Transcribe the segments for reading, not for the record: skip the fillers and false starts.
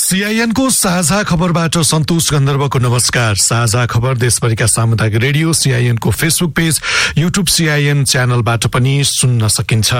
CIN को साझा खबरबाट सन्तोष गन्धर्वको नमस्कार। साझा खबर देशभरिका सामुदायिक रेडियो सीआईएन को फेसबुक पेज, युट्युब सीआईएन च्यानलबाट पनि सुन्न सकिन्छ।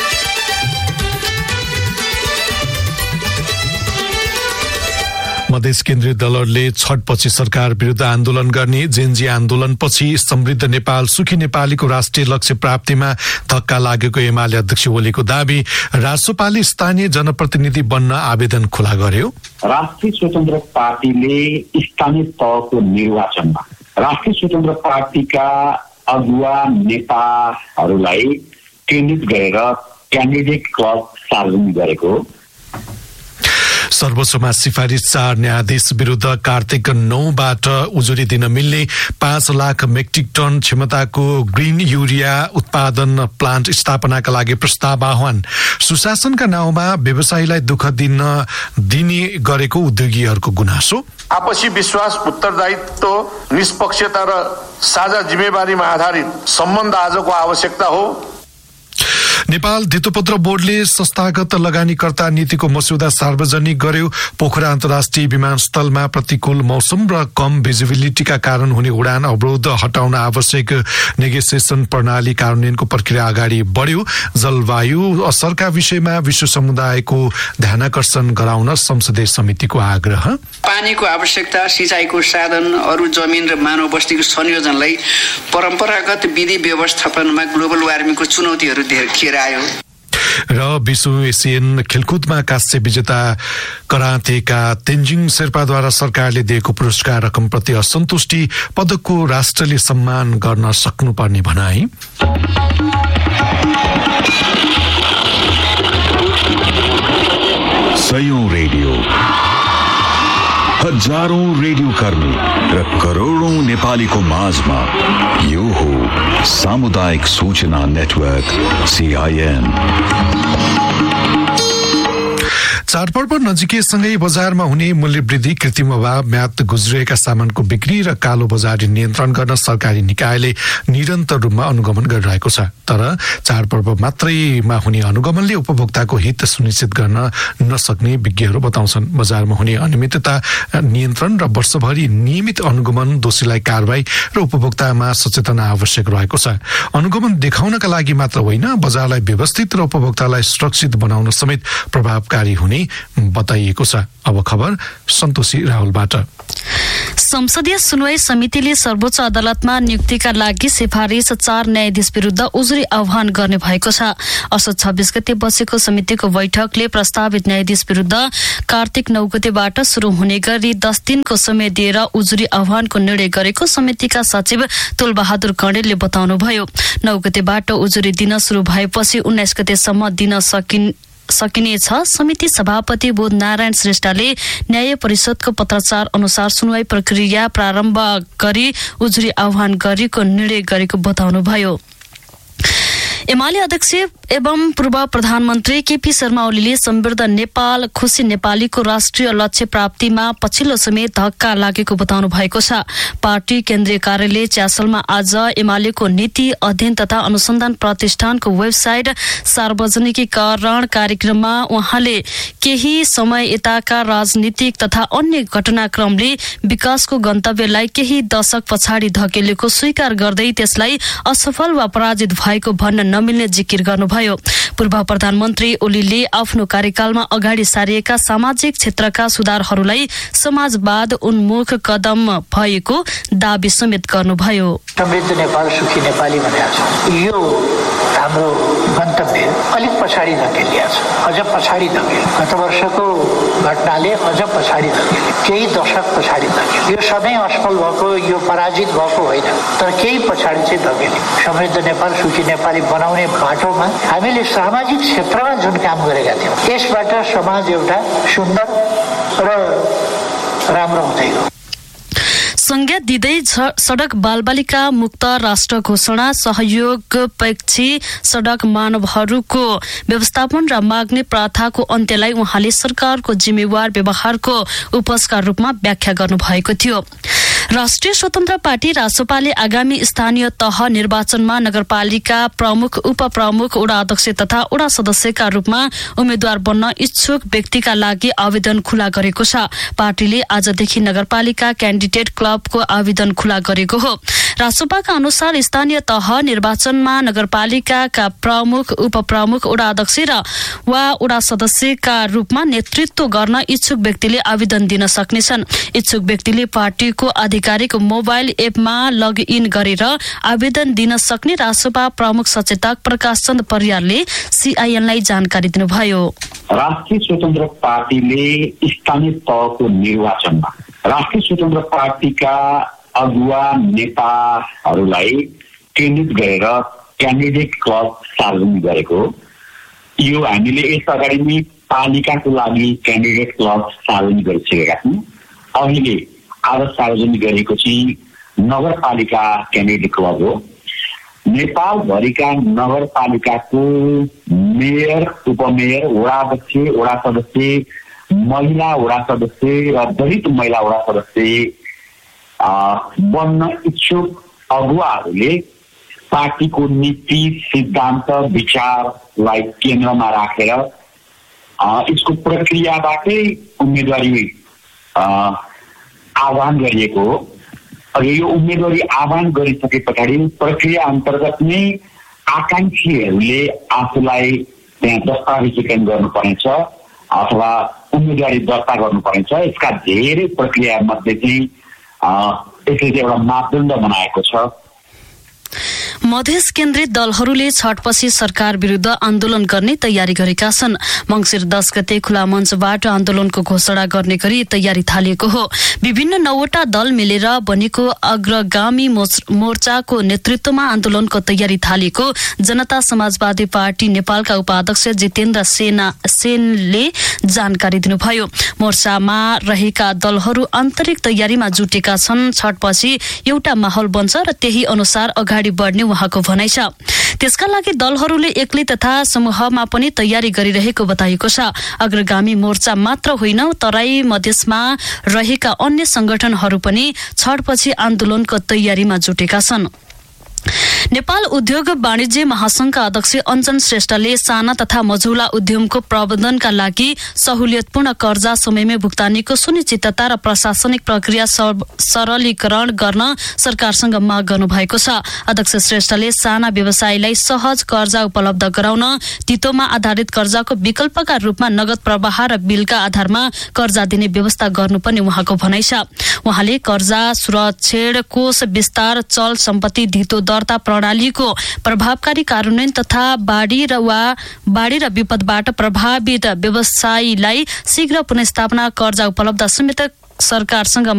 मधेस केन्द्रीय दलहरूले छठपछि सरकार विरुद्ध आन्दोलन गर्ने, जेनजी आन्दोलनपछि समृद्ध नेपाल सुखी नेपालीको राष्ट्रिय लक्ष्य प्राप्तिमा धक्का लागेको एमाले अध्यक्ष ओलीको दाबी। रासोपाले स्थानीय जनप्रतिनिधि बन्न आवेदन खुला गर्यो। राष्ट्रिय स्वतन्त्र पार्टीले स्थानीय तहको निर्वाचनमा राष्ट्रिय स्वतन्त्र पार्टीका अगुवा नेताहरूलाई केन्द्रित गरेर क्यान्डिडेट क्लब सार्वजनिक गरेको। सर्वोच्चमा सिफारिस 4 न्यायाधीश विरुद्ध कार्तिक 9बाट उजुरी दिन मिल्ने 5 लाख मेट्रिक टन क्षमताको ग्रीन युरिया उत्पादन प्लान्ट स्थापनाका लागि प्रस्ताव आह्वान। सुशासनका नाउँमा व्यवसायीलाई दुःख दिने गरेको उद्योगीहरूको गुनासो। आपसी विश्वास, उत्तरदायित्व, निष्पक्षता र साझा जिम्मेवारीमा आधारित सम्बन्ध आजको आवश्यकता हो। नेपाल धितोपत्र बोर्डले संस्थागत लगानीकर्ता नीतिको मस्यौदा सार्वजनिक गर्यो। पोखरा अन्तर्राष्ट्रिय विमानस्थलमा प्रतिकूल मौसम र कम भिजिबिलिटीका कारण हुने उडान अवरोध हटाउन आवश्यक नेगोसिएसन प्रणाली कार्यान्वयनको प्रक्रिया अगाडि बढ्यो। जलवायु असरका विषयमा विश्व समुदायको ध्यानाकर्षण गराउन संसदीय समितिको आग्रह। पानीको आवश्यकता, सिँचाइको साधन, अरू जमिन र मानव बस्तीको संयोजनलाई परम्परागत विधि व्यवस्थापनमा ग्लोबल वार्मिङको चुनौतीहरू खेर आयो। र विश्व एसियन खेलकुदमा कांस्य विजेता करातेका तेन्जिङ शेर्पाद्वारा सरकारले दिएको पुरस्कार रकमप्रति असन्तुष्टि, पदकको राष्ट्रले सम्मान गर्न सक्नुपर्ने भनाई। सयौं रेडियो, हजारौं रेडियो कर्मी र करोडौं नेपालीको माझमा यो हो सामुदायिक सूचना नेटवर्क सीआईएन। चाडपर्व नजिकैसँगै बजारमा हुने मूल्य वृद्धि, कृत्रिम अभाव, म्याद गुज्रिएका सामानको बिक्री र कालो बजारी नियन्त्रण गर्न सरकारी निकायले निरन्तर रूपमा अनुगमन गरिरहेको छ। तर चाडपर्व मात्रैमा हुने अनुगमनले उपभोक्ताको हित सुनिश्चित गर्न नसक्ने विज्ञहरू बताउँछन्। बजारमा हुने अनियमितता नियन्त्रण र वर्षभरि नियमित अनुगमन, दोषीलाई कारबाही र उपभोक्तामा सचेतना आवश्यक रहेको छ। अनुगमन देखाउनका लागि मात्र होइन, बजारलाई व्यवस्थित र उपभोक्तालाई सुरक्षित बनाउन समेत प्रभावकारी हुने बताइएको छ। अब खबर सन्तोषी राहुलबाट। संसदीय सुनवाई समितिले सर्वोच्च अदालतमा नियुक्तिका लागि सिफारिस 4 न्यायाधीश विरुद्ध उजुरी आह्वान गर्ने भएको छ। असोज 26 गते बसेको समितिको बैठकले प्रस्तावित न्यायाधीश विरुद्ध कार्तिक 9 गतेबाट शुरू हुने गरी 10 दिनको समय दिएर उजुरी आह्वानको निर्णय गरेको समितिका सचिव तुलबहादुर कणेलले बताउनुभयो। 9 गतेबाट उजुरी दिन शुरू भएपछि 19 गतेसम्म दिन सकिनेछ। समिति सभापति बोध नारायण श्रेष्ठले न्याय परिषदको पत्राचार अनुसार सुनवाई प्रक्रिया प्रारम्भ गरी उजुरी आह्वान गरेको निर्णय गरेको बताउनुभयो। एमाले अध्यक्ष एवं पूर्व प्रधानमन्त्री केपी शर्मा ओलीले समृद्ध नेपाल खुशी नेपालीको राष्ट्रिय लक्ष्य प्राप्तिमा पछिल्लो समय धक्का लागेको बताउनु भएको छ। पार्टी केन्द्रीय कार्यालय च्यासलमा आज एमालेको नीति अध्ययन तथा अनुसन्धान प्रतिष्ठानको वेबसाइट सार्वजनिकीकरण कार्यक्रममा उहाँले केही समय यताका राजनीतिक तथा अन्य घटनाक्रमले विकासको गन्तव्यलाई केही दशक पछाडि धकेलेको स्वीकार गर्दै त्यसलाई असफल वा पराजित भएको भन्न नमिल्ने जिकिर गर्नुभयो। पूर्व प्रधानमन्त्री ओलीले आफ्नो कार्यकालमा अगाडि सारिएका सामाजिक क्षेत्रका सुधारहरूलाई समाजवाद उन्मुख कदम भएको दाबी समेत गर्नुभयो। समृद्ध नेपाल सुखी नेपाली भनेको छ, यो हाम्रो गन्तव्य अलिक पछाडि धकेलिया छ, अझ पछाडि धकेल्यो। गत वर्षको घटनाले अझ पछाडि धकेल्यो, केही दशक पछाडि धकेल्यो। यो सधैँ असफल भएको, यो पराजित भएको होइन, तर केही पछाडि चाहिँ धकेल्यो। समृद्ध नेपाल सुखी नेपाली बनाउने बाटोमा हामीले सामाजिक क्षेत्रमा जुन काम गरेका थियौँ, यसबाट समाज एउटा सुन्दर र राम्रो हुँदै गयो। संज्ञा दिँदै सडक बालबालिका मुक्त राष्ट्र घोषणा, सहयोगपेक्षी सडक मानवहरूको व्यवस्थापन र माग्ने प्रथाको अन्त्यलाई उहाँले सरकारको जिम्मेवार व्यवहारको उपजका रूपमा व्याख्या गर्नुभएको थियो। राष्ट्रिय स्वतन्त्र पार्टी रासोपाले आगामी स्थानीय तह निर्वाचनमा नगरपालिका प्रमुख, उपप्रमुख, वडा अध्यक्ष तथा वडा सदस्यका रूपमा उम्मेद्वार बन्न इच्छुक व्यक्तिका लागि आवेदन खुला गरेको छ। पार्टीले आजदेखि नगरपालिका क्यान्डिडेट क्लबको आवेदन खुला गरेको हो। रासोपाका अनुसार स्थानीय तह निर्वाचनमा नगरपालिकाका प्रमुख, उपप्रमुख, वडा अध्यक्ष वा वडा सदस्यका रूपमा नेतृत्व गर्न इच्छुक व्यक्तिले आवेदन दिन सक्नेछन्। इच्छुक व्यक्तिले पार्टीको आधिकारिक मोबाइल एपमा लगइन गरेर आवेदन दिन सक्ने रासोपा प्रमुख सचेतक प्रकाश चन्द परियारले सीआईएनलाई जानकारी दिनुभयो। राष्ट्रिय स्वतन्त्र पार्टीले स्थानीय तहको निर्वाचनमा राष्ट्रिय स्वतन्त्र पार्टीका अगुवा नेताहरूलाई केन्द्रित गरेर क्यान्डिडेट क्लब सार्वजनिक गरेको। यो हामीले यस अगाडि नै पालिकाको लागि क्यान्डिडेट क्लब सार्वजनिक गरिसकेका छौँ। अहिले आज सार्वजनिक गरेको चाहिँ नगरपालिका क्यान्डिडेट क्लब हो। नेपालभरिका नगरपालिकाको मेयर, उपमेयर, वडा अध्यक्ष, वडा सदस्य, महिला वडा सदस्य र दलित महिला वडा सदस्य बन्न इच्छुक अगुवाहरूले पार्टीको नीति, सिद्धान्त, विचारलाई केन्द्रमा राखेर यसको प्रक्रियाबाटै उम्मेदवारी आह्वान गरिएको हो। यो उम्मेदवारी आह्वान गरिसके पछाडि प्रक्रिया अन्तर्गत नै आकांक्षीहरूले आफूलाई त्यहाँ दस्तावेजीकरण गर्नुपर्नेछ अथवा उम्मेदवारी दर्ता गर्नुपर्नेछ। यसका धेरै प्रक्रिया मध्ये चाहिँ यसले एउटा मापदण्ड बनाएको छ। मधेस केन्द्रित दलहरूले छठपछि सरकार विरुद्ध आन्दोलन गर्ने तयारी गरेका छन्। मंसिर 10 गते खुला मञ्चबाट आन्दोलनको घोषणा गर्ने गरी तयारी थालिएको हो। विभिन्न 9वटा दल मिलेर बनेको अग्रगामी मोर्चाको नेतृत्वमा आन्दोलनको तयारी थालिएको जनता समाजवादी पार्टी नेपालका उपाध्यक्ष जितेन्द्र सेनले जानकारी दिनुभयो। मोर्चामा रहेका दलहरू आन्तरिक तयारीमा जुटेका छन्। छठपछि एउटा माहौल बन्छ र त्यही अनुसार अगाडि बढ्ने उहाँको भनाइ छ। त्यसका लागि दलहरूले एक्लै तथा समूहमा पनि तयारी गरिरहेको बताइएको छ। अग्रगामी मोर्चा मात्र होइन, तराई मधेसमा रहेका अन्य संगठनहरू पनि छठपछि आन्दोलनको तयारीमा जुटेका छन्। नेपाल उद्योग वाणिज्य महासंघका अध्यक्ष अञ्जन श्रेष्ठले साना तथा मझौला उद्यमको प्रबन्धनका लागि सहुलियतपूर्ण कर्जा समयमै भुक्तानीको सुनिश्चितता र प्रशासनिक प्रक्रिया सरलीकरण गर्न सरकारसँग माग गर्नुभएको छ। अध्यक्ष श्रेष्ठले साना व्यवसायीलाई सहज कर्जा उपलब्ध गराउन तितोमा आधारित कर्जाको विकल्पका रूपमा नगद प्रवाह र बिलका आधारमा कर्जा दिने व्यवस्था गर्नुपर्ने उहाँको भनाइ छ। उहाँले कर्जा सुरक्षण कोष विस्तार, चल सम्पत्ति धितो दर्ता प्रणालीको प्रभावकारी कार्यान्वयन तथा बाढी र विपदबाट प्रभावित व्यवसायीलाई शीघ्र पुनर्स्थापना, कर्जा उपलब्ध समेत सरकारसँग